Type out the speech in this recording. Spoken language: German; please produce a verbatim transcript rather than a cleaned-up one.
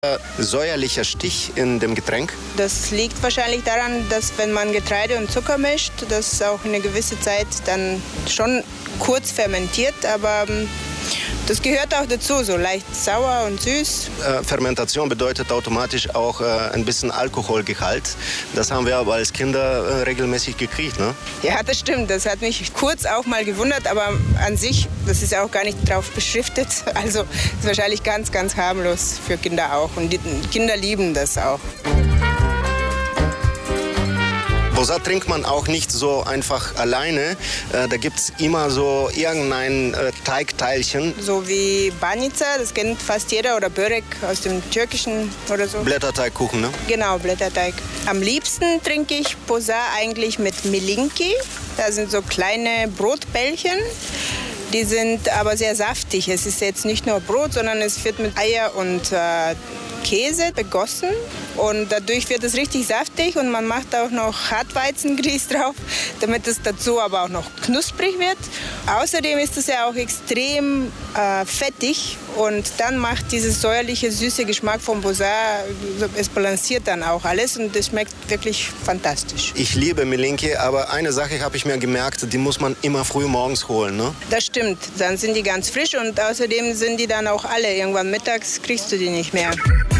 Säuerlicher Stich in dem Getränk? Das liegt wahrscheinlich daran, dass wenn man Getreide und Zucker mischt, das auch eine gewisse Zeit dann schon kurz fermentiert, aber das gehört auch dazu, so leicht sauer und süß. Äh, Fermentation bedeutet automatisch auch äh, ein bisschen Alkoholgehalt. Das haben wir aber als Kinder äh, regelmäßig gekriegt, ne? Ja, das stimmt. Das hat mich kurz auch mal gewundert, aber an sich, das ist ja auch gar nicht drauf beschriftet. Also ist wahrscheinlich ganz, ganz harmlos für Kinder auch. Und die Kinder lieben das auch. Boza trinkt man auch nicht so einfach alleine. Äh, da gibt es immer so irgendein äh, Teigteilchen. So wie Banica, das kennt fast jeder, oder Börek aus dem Türkischen oder so. Blätterteigkuchen, ne? Genau, Blätterteig. Am liebsten trinke ich Boza eigentlich mit Milinki. Da sind so kleine Brotbällchen. Die sind aber sehr saftig. Es ist jetzt nicht nur Brot, sondern es wird mit Eier und äh, Käse begossen. Und dadurch wird es richtig saftig und man macht auch noch Hartweizengrieß drauf, damit es dazu aber auch noch knusprig wird. Außerdem ist es ja auch extrem äh, fettig und dann macht dieses säuerliche, süße Geschmack von Boza, es balanciert dann auch alles und es schmeckt wirklich fantastisch. Ich liebe Milinki, aber eine Sache habe ich mir gemerkt, die muss man immer früh morgens holen, ne? Das stimmt, dann sind die ganz frisch und außerdem sind die dann auch alle. Irgendwann mittags kriegst du die nicht mehr.